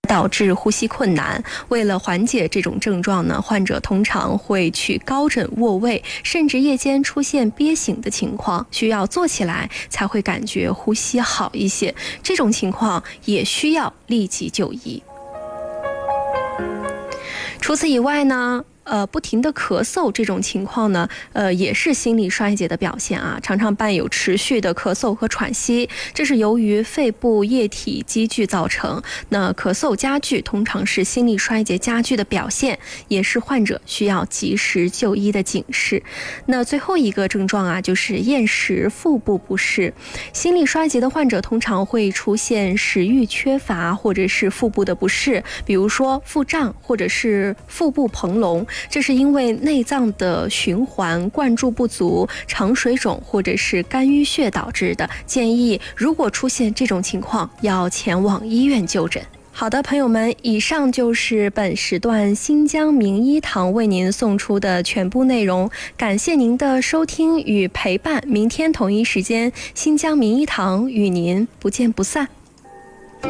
导致呼吸困难。为了缓解这种症状呢，患者通常会去高枕卧位，甚至夜间出现憋醒的情况，需要坐起来才会感觉呼吸好一些。这种情况也需要立即就医。除此以外呢，不停的咳嗽这种情况呢，也是心力衰竭的表现啊，常常伴有持续的咳嗽和喘息，这是由于肺部液体积聚造成。那咳嗽加剧通常是心力衰竭加剧的表现，也是患者需要及时就医的警示。那最后一个症状啊，就是厌食、腹部不适。心力衰竭的患者通常会出现食欲缺乏或者是腹部的不适，比如说腹胀或者是腹部膨隆。这是因为内脏的循环灌注不足、肠水肿或者是肝淤血导致的。建议如果出现这种情况，要前往医院就诊。好的，朋友们，以上就是本时段新疆名医堂为您送出的全部内容，感谢您的收听与陪伴。明天同一时间，新疆名医堂与您不见不散。